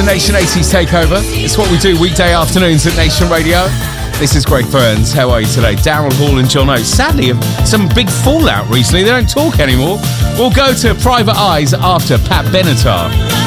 to Nation 80s Takeover. It's what we do weekday afternoons at Nation Radio. This is Greg Burns. How are you today? Daryl Hall and John Oates. Sadly, some big fallout recently. They don't talk anymore. We'll go to Private Eyes after Pat Benatar.